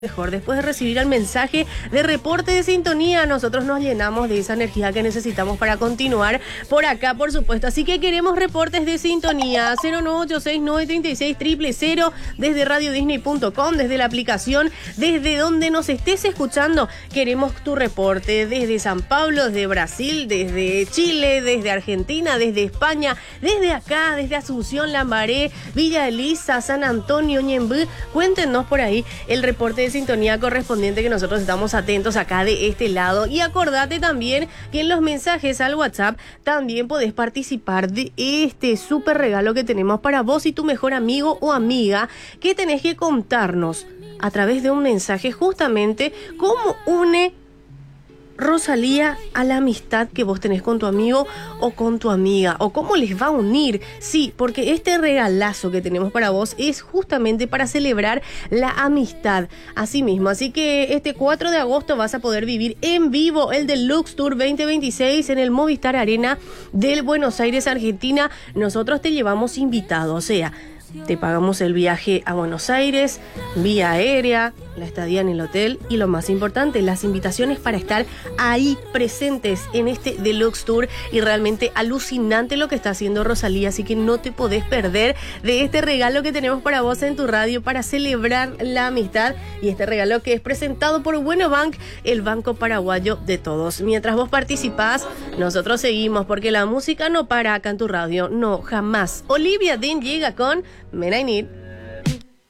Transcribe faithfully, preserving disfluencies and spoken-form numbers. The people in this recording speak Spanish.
Mejor, después de recibir el mensaje de reporte de sintonía, nosotros nos llenamos de esa energía que necesitamos para continuar por acá, por supuesto. Así que queremos reportes de sintonía. Cero nueve ocho seis nueve tres seis cero cero cero desde radio disney punto com, desde la aplicación, desde donde nos estés escuchando. Queremos tu reporte desde San Pablo, desde Brasil, desde Chile, desde Argentina, desde España, desde acá, desde Asunción, Lambaré, Villa Elisa, San Antonio, Ñemby. Cuéntenos por ahí el reporte de sintonía correspondiente, que nosotros estamos atentos acá de este lado. Y acordate también que en los mensajes al WhatsApp también podés participar de este súper regalo que tenemos para vos y tu mejor amigo o amiga, que tenés que contarnos a través de un mensaje justamente cómo une Rosalía a la amistad que vos tenés con tu amigo o con tu amiga, o cómo les va a unir. Sí, porque este regalazo que tenemos para vos es justamente para celebrar la amistad. Así mismo, así que este cuatro de agosto vas a poder vivir en vivo el Deluxe Tour veinte veintiséis en el Movistar Arena del Buenos Aires, Argentina. Nosotros te llevamos invitado, o sea, te pagamos el viaje a Buenos Aires, vía aérea, la estadía en el hotel y lo más importante, las invitaciones para estar ahí presentes en este Deluxe Tour. Y realmente alucinante lo que está haciendo Rosalía, así que no te podés perder de este regalo que tenemos para vos en tu radio para celebrar la amistad. Y este regalo que es presentado por Bueno Bank, el banco paraguayo de todos. Mientras vos participás, nosotros seguimos, porque la música no para acá en tu radio, no, jamás. Olivia Dean llega con Men I Need.